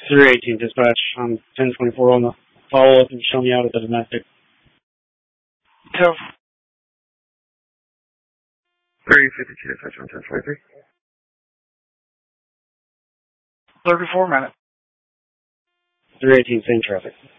318 dispatch on 1024 on the follow-up and show me out at the domestic. 352 dispatch on 1023. 34 minutes. 318, same traffic.